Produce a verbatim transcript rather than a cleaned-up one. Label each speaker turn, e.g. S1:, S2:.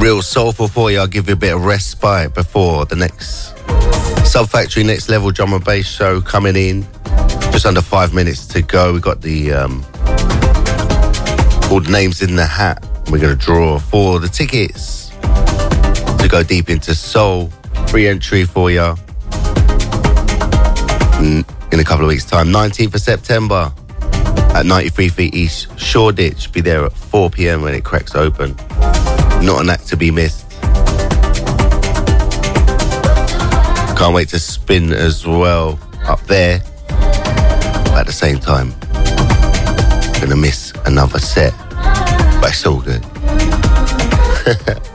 S1: Real soulful for you. I'll give you a bit of respite before the next Sub Factory Next Level drum and bass show coming in. Just under five minutes to go. We've got the um, all the names in the hat. We're going to draw for the tickets to go deep into soul. Free entry for you in a couple of weeks' time. nineteenth of September at ninety-three Feet East Shoreditch. Be there at four p.m. when it cracks open. Not an act to be missed. Can't wait to spin as well up there. At the same time, gonna miss another set, but it's all good.